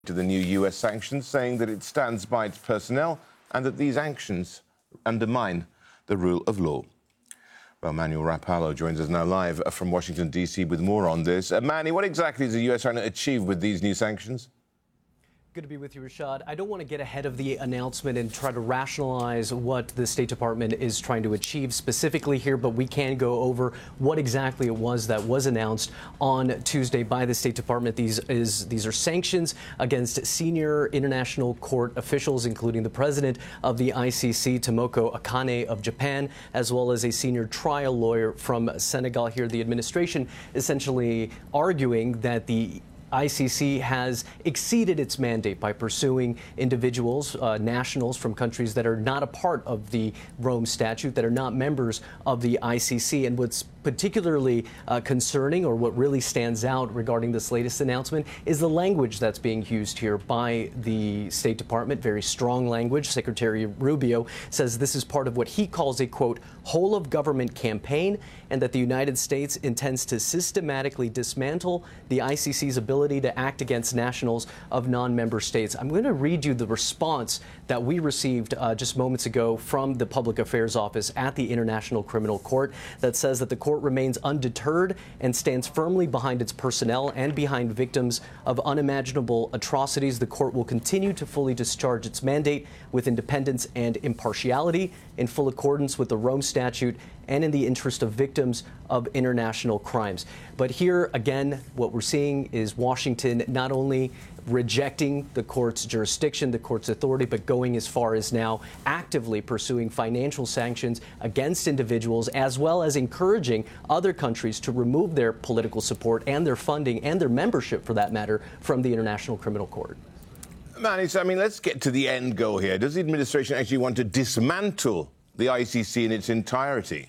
to the new U.S. sanctions, saying that it stands by its personnel and that these actions undermine the rule of law. Well, Manuel Rapallo joins us now live from Washington, D.C. with more on this. Manny, what exactly is the U.S. trying to achieve with these new sanctions? Good to be with you, Rashad. I don't want to get ahead of the announcement and try to rationalize what the State Department is trying to achieve specifically here, but we can go over what exactly it was that was announced on Tuesday by the State Department. These are sanctions against senior international court officials, including the president of the ICC, Tomoko Akane of Japan, as well as a senior trial lawyer from Senegal here. The administration essentially arguing that the ICC has exceeded its mandate by pursuing individuals, nationals from countries that are not a part of the Rome Statute, that are not members of the ICC. And what's particularly concerning, or what really stands out regarding this latest announcement, is the language that's being used here by the State Department. Very strong language. Secretary Rubio says this is part of what he calls a, quote, whole of government campaign, and that the United States intends to systematically dismantle the ICC's ability to act against nationals of non-member states. I'm going to read you the response that we received just moments ago from the Public Affairs Office at the International Criminal Court that says that the court remains undeterred and stands firmly behind its personnel and behind victims of unimaginable atrocities. The court will continue to fully discharge its mandate with independence and impartiality in full accordance with the Rome Statute and in the interest of victims of international crimes. But here, again, what we're seeing is Washington not only rejecting the court's jurisdiction, the court's authority, but going as far as now actively pursuing financial sanctions against individuals, as well as encouraging other countries to remove their political support and their funding and their membership, for that matter, from the International Criminal Court. Manny, so, let's get to the end goal here. Does the administration actually want to dismantle the ICC in its entirety?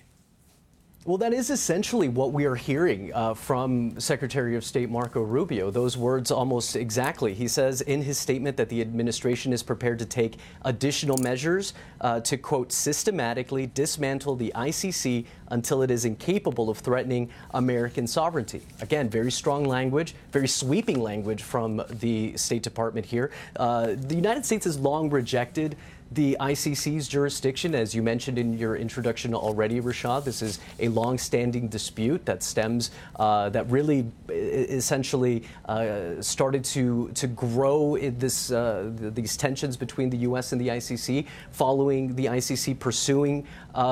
Well, that is essentially what we are hearing from Secretary of State Marco Rubio. Those words almost exactly. He says in his statement that the administration is prepared to take additional measures to, quote, systematically dismantle the ICC until it is incapable of threatening American sovereignty. Again, very strong language, very sweeping language from the State Department here. The United States has long rejected the ICC's jurisdiction, as you mentioned in your introduction already, Rashad. This is a long-standing dispute that stems, that really essentially started to grow in these tensions between the U.S. and the ICC, following the ICC pursuing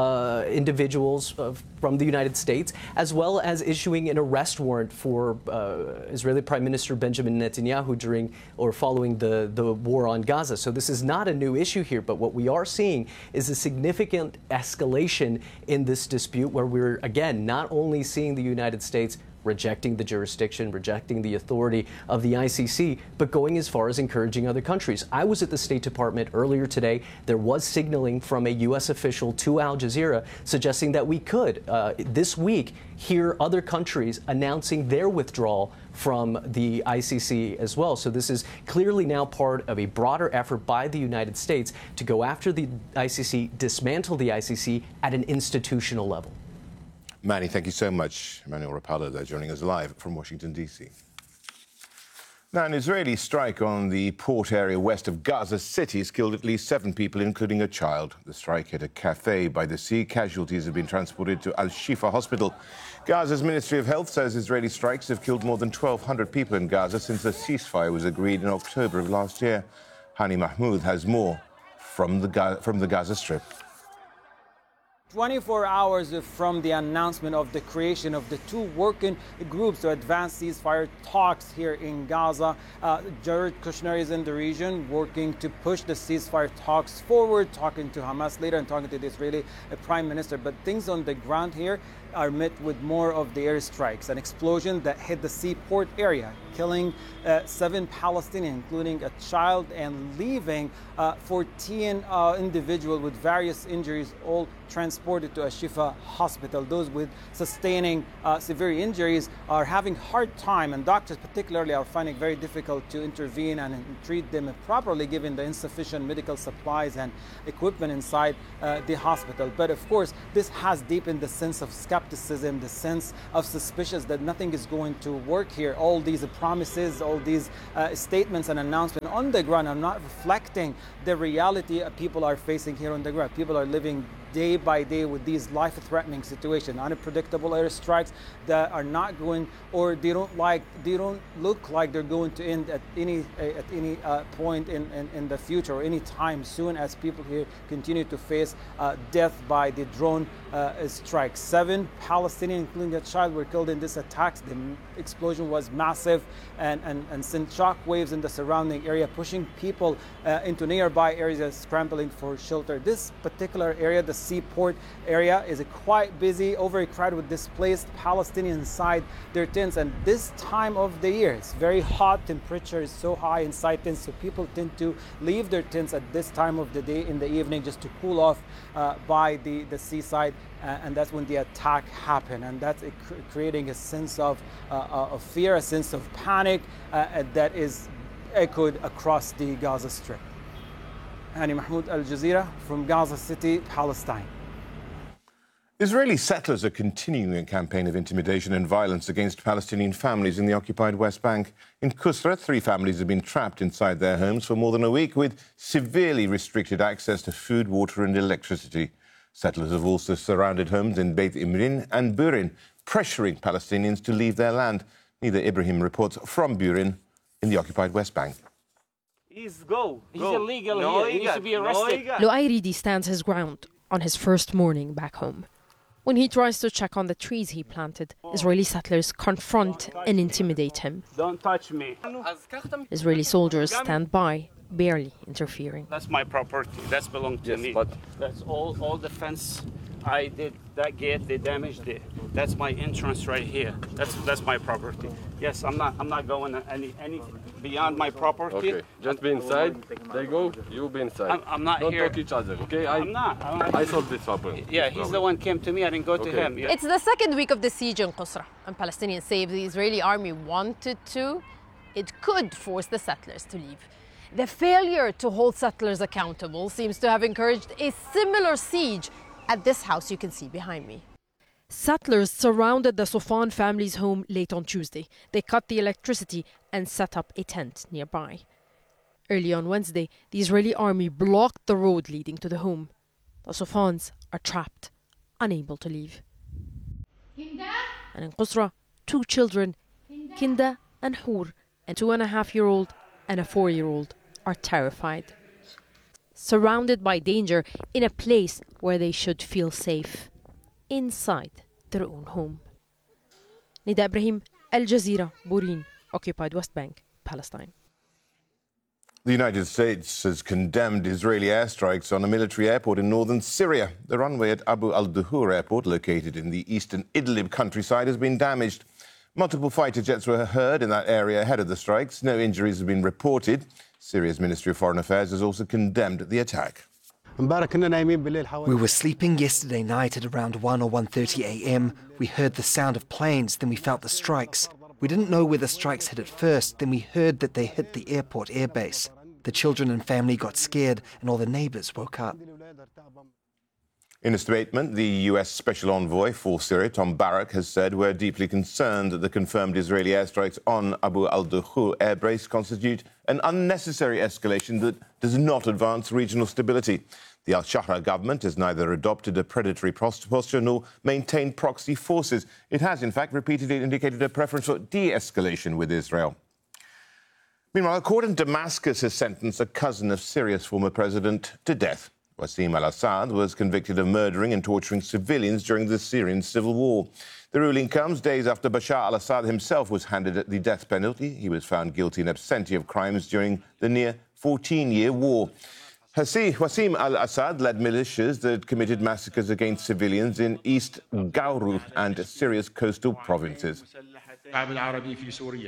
individuals from the United States, as well as issuing an arrest warrant for Israeli Prime Minister Benjamin Netanyahu following the war on Gaza. So this is not a new issue here, but what we are seeing is a significant escalation in this dispute, where we're, again, not only seeing the United States rejecting the jurisdiction, rejecting the authority of the ICC, but going as far as encouraging other countries. I was at the State Department earlier today. There was signaling from a U.S. official to Al Jazeera suggesting that we could, this week, hear other countries announcing their withdrawal from the ICC as well. So this is clearly now part of a broader effort by the United States to go after the ICC, dismantle the ICC at an institutional level. Manny, thank you so much. Manuel Rapallo there, joining us live from Washington, D.C. Now, an Israeli strike on the port area west of Gaza City has killed at least 7 people, including a child. The strike hit a cafe by the sea. Casualties have been transported to Al-Shifa Hospital. Gaza's Ministry of Health says Israeli strikes have killed more than 1,200 people in Gaza since a ceasefire was agreed in October of last year. Hani Mahmoud has more from the Gaza Strip. 24 hours from the announcement of the creation of the 2 working groups to advance ceasefire talks here in Gaza. Jared Kushner is in the region working to push the ceasefire talks forward, talking to Hamas leader and talking to the Israeli Prime Minister. But things on the ground here are met with more of the airstrikes. An explosion that hit the seaport area, killing 7 Palestinians, including a child, and leaving 14 individuals with various injuries, all transported to Al-Shifa Hospital. Those with sustaining severe injuries are having hard time, and doctors particularly are finding it very difficult to intervene and treat them properly, given the insufficient medical supplies and equipment inside the hospital. But of course, this has deepened the sense of skepticism skepticism, the sense of suspicion that nothing is going to work here. All these promises, all these statements and announcements on the ground are not reflecting the reality people are facing here on the ground. People are living day by day with these life-threatening situations, unpredictable airstrikes that are not going, or they don't look like they're going to end at any point in the future or any time soon, as people here continue to face death by the drone strikes. 7 Palestinians, including a child, were killed in this attack. The explosion was massive and sent shock waves in the surrounding area, pushing people into nearby areas scrambling for shelter. This particular area, the seaport area, is quite busy, overcrowded with displaced Palestinians inside their tents. And this time of the year, it's very hot, temperature is so high inside tents, so people tend to leave their tents at this time of the day in the evening just to cool off by the seaside, and that's when the attack happened. And that's creating a sense of fear, a sense of panic that is echoed across the Gaza Strip. Hani Mahmoud, Al Jazeera from Gaza City, Palestine. Israeli settlers are continuing a campaign of intimidation and violence against Palestinian families in the occupied West Bank. In Qusra, 3 families have been trapped inside their homes for more than a week with severely restricted access to food, water and electricity. Settlers have also surrounded homes in Beit Imrin and Burin, pressuring Palestinians to leave their land. Nida Ibrahim reports from Burin in the occupied West Bank. He's illegal here. He needs to be arrested. Luayridi stands his ground on his first morning back home. When he tries to check on the trees he planted, Israeli settlers confront and intimidate him. Don't touch me. Israeli soldiers stand by, barely interfering. That's my property. That belongs to me. But that's all the fence I did. That gate, they damaged it. That's my entrance right here. That's my property. Yes, I'm not going any beyond my property. Okay, just be inside. They go, you be inside. I'm not Don't here. talk each other, okay? I'm not. I solved this problem. Yeah, he's the one came to me. I didn't go to him. Yeah. It's the second week of the siege in Qusra, and Palestinians say if the Israeli army wanted to, it could force the settlers to leave. The failure to hold settlers accountable seems to have encouraged a similar siege at this house you can see behind me. Settlers surrounded the Sofan family's home late on Tuesday. They cut the electricity and set up a tent nearby. Early on Wednesday, the Israeli army blocked the road leading to the home. The Sofans are trapped, unable to leave. And in Qusra, 2 children, Kinda and Hur, a 2.5-year-old and a 4-year-old, are terrified. Surrounded by danger in a place where they should feel safe, inside their own home. Nida Ibrahim, Al Jazeera, Burin, occupied West Bank, Palestine. The United States has condemned Israeli airstrikes on a military airport in northern Syria. The runway at Abu al-Duhur airport, located in the eastern Idlib countryside, has been damaged. Multiple fighter jets were heard in that area ahead of the strikes. No injuries have been reported. Syria's Ministry of Foreign Affairs has also condemned the attack. We were sleeping yesterday night at around 1 or 1:30 a.m. We heard the sound of planes, then we felt the strikes. We didn't know where the strikes hit at first, then we heard that they hit the airport airbase. The children and family got scared and all the neighbors woke up. In a statement, the U.S. Special Envoy for Syria, Tom Barak, has said, "We're deeply concerned that the confirmed Israeli airstrikes on Abu al-Duhur airbase constitute an unnecessary escalation that does not advance regional stability. The al-Shahra government has neither adopted a predatory posture nor maintained proxy forces. It has, in fact, repeatedly indicated a preference for de-escalation with Israel." Meanwhile, a court in Damascus has sentenced a cousin of Syria's former president to death. Wassim al-Assad was convicted of murdering and torturing civilians during the Syrian civil war. The ruling comes days after Bashar al-Assad himself was handed the death penalty. He was found guilty in absentia of crimes during the near 14-year war. Wassim al-Assad led militias that committed massacres against civilians in East Gawru and Syria's coastal provinces.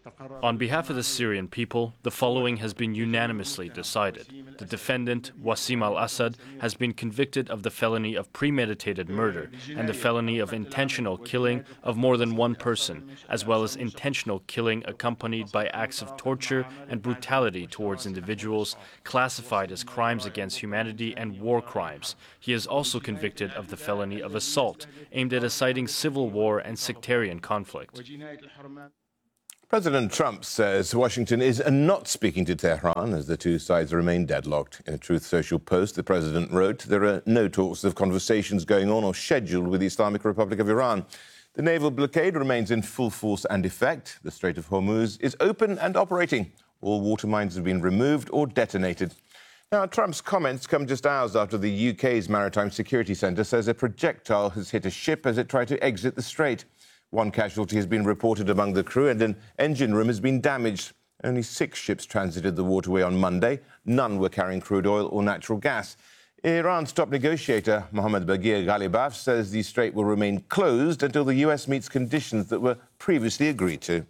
On behalf of the Syrian people, the following has been unanimously decided. The defendant, Wassim al-Assad, has been convicted of the felony of premeditated murder and the felony of intentional killing of more than one person, as well as intentional killing accompanied by acts of torture and brutality towards individuals classified as crimes against humanity and war crimes. He is also convicted of the felony of assault aimed at inciting civil war and sectarian conflict. President Trump says Washington is not speaking to Tehran as the two sides remain deadlocked. In a Truth Social post, the president wrote, "There are no talks of conversations going on or scheduled with the Islamic Republic of Iran. The naval blockade remains in full force and effect. The Strait of Hormuz is open and operating. All water mines have been removed or detonated." Now, Trump's comments come just hours after the UK's Maritime Security Centre says a projectile has hit a ship as it tried to exit the strait. One casualty has been reported among the crew and an engine room has been damaged. Only 6 ships transited the waterway on Monday. None were carrying crude oil or natural gas. Iran's top negotiator, Mohammad Baghir Ghalibaf, says the strait will remain closed until the US meets conditions that were previously agreed to.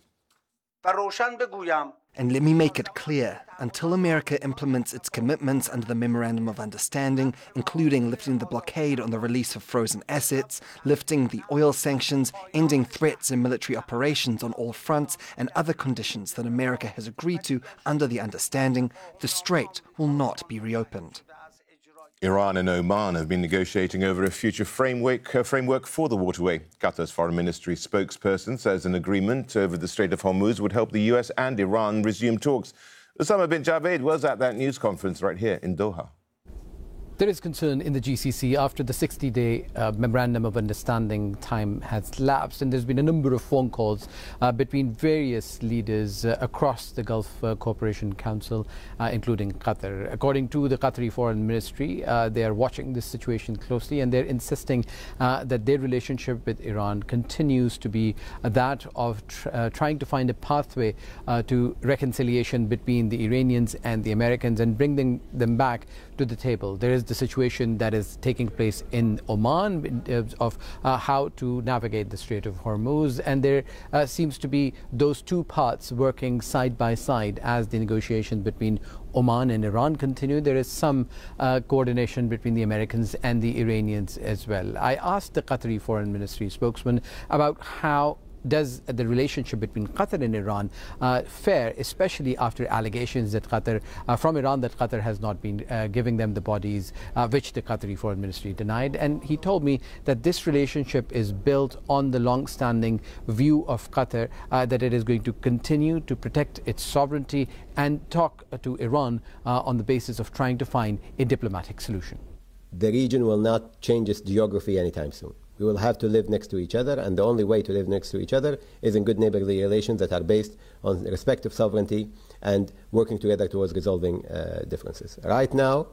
And let me make it clear, until America implements its commitments under the Memorandum of Understanding, including lifting the blockade on the release of frozen assets, lifting the oil sanctions, ending threats and military operations on all fronts, and other conditions that America has agreed to under the understanding, the strait will not be reopened. Iran and Oman have been negotiating over a future framework for the waterway. Qatar's foreign ministry spokesperson says an agreement over the Strait of Hormuz would help the US and Iran resume talks. Osama bin Javed was at that news conference right here in Doha. There is concern in the GCC after the 60-day memorandum of understanding time has lapsed, and there's been a number of phone calls between various leaders across the Gulf Cooperation Council, including Qatar. According to the Qatari Foreign Ministry, they are watching this situation closely, and they're insisting that their relationship with Iran continues to be that of trying to find a pathway to reconciliation between the Iranians and the Americans and bringing them back to the table. There is the situation that is taking place in Oman in terms of how to navigate the Strait of Hormuz, and there seems to be those two parts working side by side as the negotiations between Oman and Iran continue. There is some coordination between the Americans and the Iranians as well. I asked the Qatari Foreign Ministry spokesman about how does the relationship between Qatar and Iran fare, especially after allegations that from Iran that Qatar has not been giving them the bodies, which the Qatari Foreign Ministry denied. And he told me that this relationship is built on the long-standing view of Qatar that it is going to continue to protect its sovereignty and talk to Iran on the basis of trying to find a diplomatic solution. The region will not change its geography anytime soon. We will have to live next to each other, and the only way to live next to each other is in good neighborly relations that are based on respect of sovereignty and working together towards resolving differences. Right now,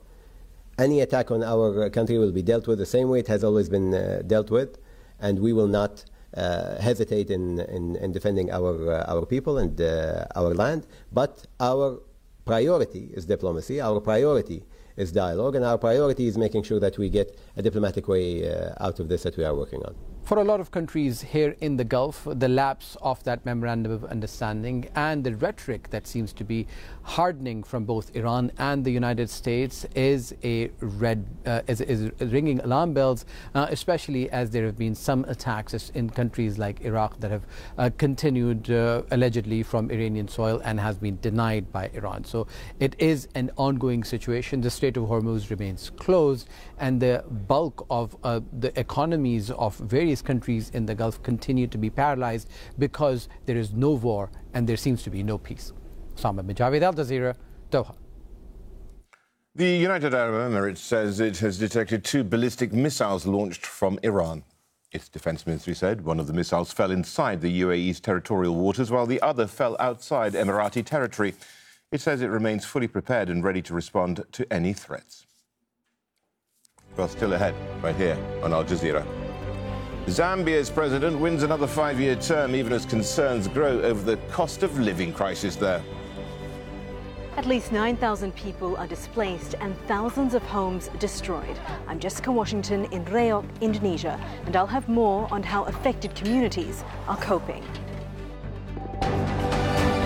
any attack on our country will be dealt with the same way it has always been dealt with, and we will not hesitate in defending our people and our land. But our priority is diplomacy. Our priority is dialogue, and our priority is making sure that we get a diplomatic way out of this that we are working on. For a lot of countries here in the Gulf, the lapse of that memorandum of understanding and the rhetoric that seems to be hardening from both Iran and the United States is ringing alarm bells, especially as there have been some attacks in countries like Iraq that have continued allegedly from Iranian soil and has been denied by Iran. So it is an ongoing situation. The Strait of Hormuz remains closed, and the bulk of the economies of various countries in the Gulf continue to be paralyzed because there is no war and there seems to be no peace. Osama bin Javed, Al Jazeera, Doha. The United Arab Emirates says it has detected 2 ballistic missiles launched from Iran. Its defense ministry said one of the missiles fell inside the UAE's territorial waters while the other fell outside Emirati territory. It says it remains fully prepared and ready to respond to any threats. Well, still ahead, right here on Al Jazeera. Zambia's president wins another 5-year term, even as concerns grow over the cost of living crisis there. At least 9,000 people are displaced and thousands of homes destroyed. I'm Jessica Washington in Reok, Indonesia, and I'll have more on how affected communities are coping.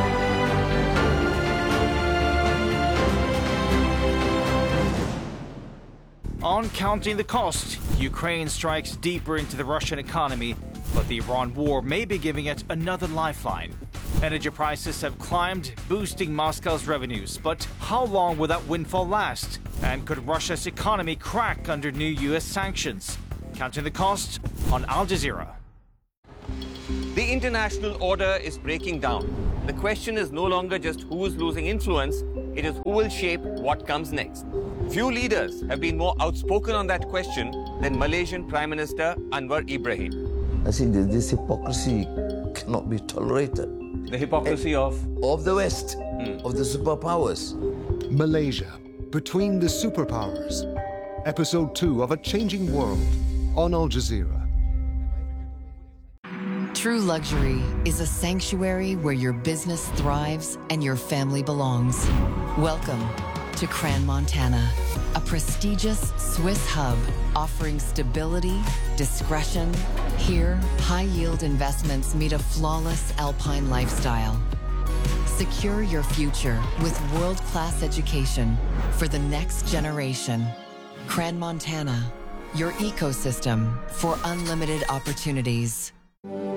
On Counting the Cost, Ukraine strikes deeper into the Russian economy, but the Iran war may be giving it another lifeline. Energy prices have climbed, boosting Moscow's revenues. But how long will that windfall last? And could Russia's economy crack under new U.S. sanctions? Counting the Cost on Al Jazeera. The international order is breaking down. The question is no longer just who is losing influence, it is who will shape what comes next. Few leaders have been more outspoken on that question than Malaysian Prime Minister Anwar Ibrahim. I think that this hypocrisy cannot be tolerated. The hypocrisy of the West, of the superpowers. Malaysia, Between the Superpowers. Episode 2 of A Changing World on Al Jazeera. True luxury is a sanctuary where your business thrives and your family belongs. Welcome to Crans-Montana, a prestigious Swiss hub offering stability, discretion. Here, high-yield investments meet a flawless alpine lifestyle. Secure your future with world-class education for the next generation. Crans-Montana, your ecosystem for unlimited opportunities.